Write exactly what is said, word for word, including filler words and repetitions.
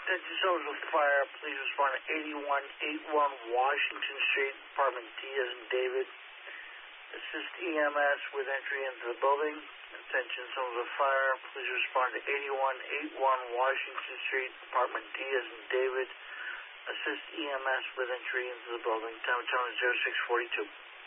Attention cells of fire, please respond to eighty-one eighty-one Washington Street, apartment D as in David. Assist E M S with entry into the building. Attention cells of fire, please respond to eighty-one eighty-one Washington Street, apartment D as in David. Assist E M S with entry into the building. Time of zero six forty-two.